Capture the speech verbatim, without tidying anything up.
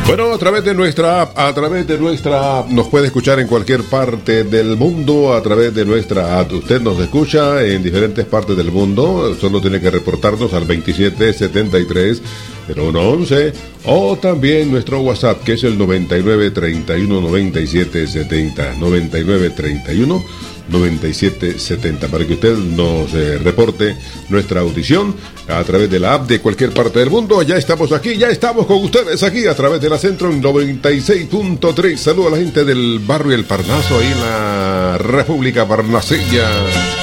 Bueno, a través de nuestra app, a través de nuestra app, nos puede escuchar en cualquier parte del mundo a través de nuestra app. Usted nos escucha en diferentes partes del mundo, solo tiene que reportarnos al veintisiete setenta y tres cero uno once o también nuestro WhatsApp, que es el noventa y nueve treinta y uno noventa y siete setenta, noventa y nueve treinta y uno noventa y siete setenta, para que usted nos eh, reporte nuestra audición a través de la app de cualquier parte del mundo. Ya estamos aquí, ya estamos con ustedes aquí a través de la Centro noventa y seis punto tres. Saludos a la gente del barrio El Parnaso, ahí en la República Parnaseña.